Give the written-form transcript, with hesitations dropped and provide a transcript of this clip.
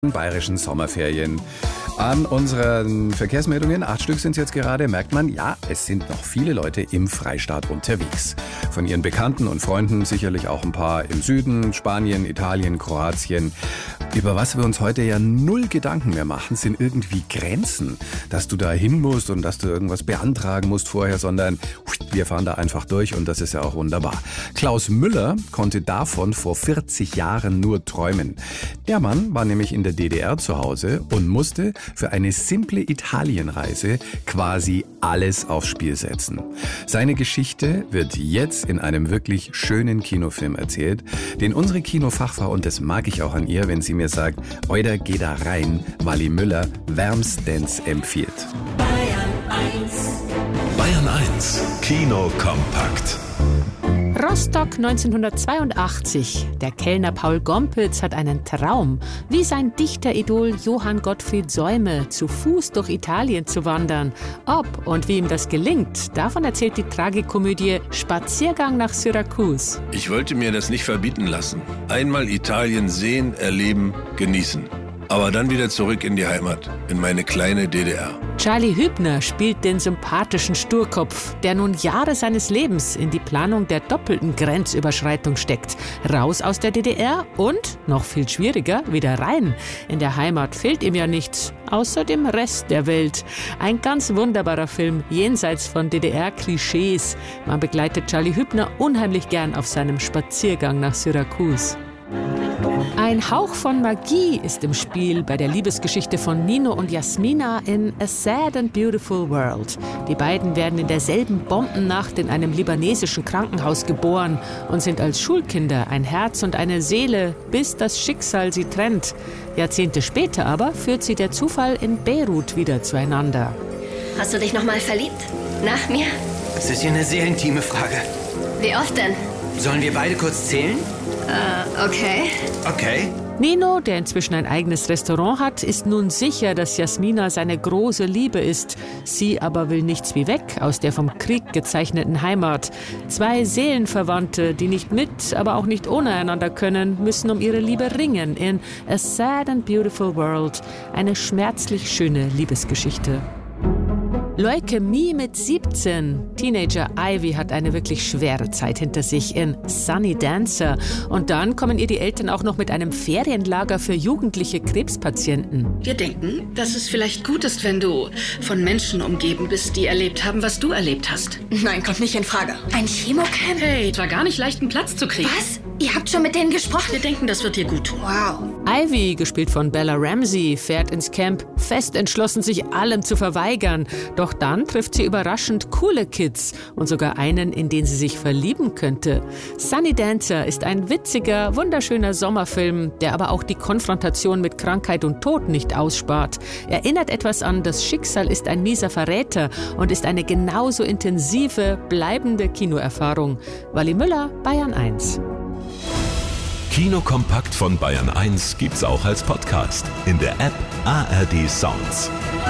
Bayerischen Sommerferien. An unseren Verkehrsmeldungen, 8 Stück sind es jetzt gerade, merkt man, ja, es sind noch viele Leute im Freistaat unterwegs. Von ihren Bekannten und Freunden sicherlich auch ein paar im Süden, Spanien, Italien, Kroatien. Über was wir uns heute ja null Gedanken mehr machen, sind irgendwie Grenzen, dass du da hin musst und dass du irgendwas beantragen musst vorher, sondern wir fahren da einfach durch und das ist ja auch wunderbar. Klaus Müller konnte davon vor 40 Jahren nur träumen. Der Mann war nämlich in der DDR zu Hause und musste für eine simple Italienreise quasi alles aufs Spiel setzen. Seine Geschichte wird jetzt in einem wirklich schönen Kinofilm erzählt, den unsere Kinofachfrau, und das mag ich auch an ihr, wenn sie mir sagt, Oida, geh da rein, Wally Müller wärmstens empfiehlt. Bayern 1. Bayern 1, Kino kompakt. Rostock 1982. Der Kellner Paul Gompitz hat einen Traum, wie sein Dichteridol Johann Gottfried Säume zu Fuß durch Italien zu wandern. Ob und wie ihm das gelingt, davon erzählt die Tragikomödie Spaziergang nach Syrakus. Ich wollte mir das nicht verbieten lassen. Einmal Italien sehen, erleben, genießen. Aber dann wieder zurück in die Heimat, in meine kleine DDR. Charlie Hübner spielt den sympathischen Sturkopf, der nun Jahre seines Lebens in die Planung der doppelten Grenzüberschreitung steckt. Raus aus der DDR und, noch viel schwieriger, wieder rein. In der Heimat fehlt ihm ja nichts, außer dem Rest der Welt. Ein ganz wunderbarer Film, jenseits von DDR-Klischees. Man begleitet Charlie Hübner unheimlich gern auf seinem Spaziergang nach Syrakus. Ein Hauch von Magie ist im Spiel bei der Liebesgeschichte von Nino und Jasmina in A Sad and Beautiful World. Die beiden werden in derselben Bombennacht in einem libanesischen Krankenhaus geboren und sind als Schulkinder ein Herz und eine Seele, bis das Schicksal sie trennt. Jahrzehnte später aber führt sie der Zufall in Beirut wieder zueinander. Hast du dich noch mal verliebt? Nach mir? Das ist hier eine sehr intime Frage. Wie oft denn? Sollen wir beide kurz zählen? Okay. Okay. Nino, der inzwischen ein eigenes Restaurant hat, ist nun sicher, dass Jasmina seine große Liebe ist. Sie aber will nichts wie weg aus der vom Krieg gezeichneten Heimat. Zwei Seelenverwandte, die nicht mit, aber auch nicht ohne einander können, müssen um ihre Liebe ringen in A Sad and Beautiful World. Eine schmerzlich schöne Liebesgeschichte. Leukämie mit 17. Teenager Ivy hat eine wirklich schwere Zeit hinter sich in Sunny Dancer. Und dann kommen ihr die Eltern auch noch mit einem Ferienlager für jugendliche Krebspatienten. Wir denken, dass es vielleicht gut ist, wenn du von Menschen umgeben bist, die erlebt haben, was du erlebt hast. Nein, kommt nicht in Frage. Ein Chemocamp? Hey, es war gar nicht leicht, einen Platz zu kriegen. Was? Ihr habt schon mit denen gesprochen? Wir denken, das wird dir gut tun. Wow. Ivy, gespielt von Bella Ramsey, fährt ins Camp, fest entschlossen, sich allem zu verweigern. Doch dann trifft sie überraschend coole Kids und sogar einen, in den sie sich verlieben könnte. Sunny Dancer ist ein witziger, wunderschöner Sommerfilm, der aber auch die Konfrontation mit Krankheit und Tod nicht ausspart. Erinnert etwas an Das Schicksal ist ein mieser Verräter und ist eine genauso intensive, bleibende Kinoerfahrung. Wally Müller, Bayern 1. Kino kompakt von Bayern 1 gibt's auch als Podcast in der App ARD Sounds.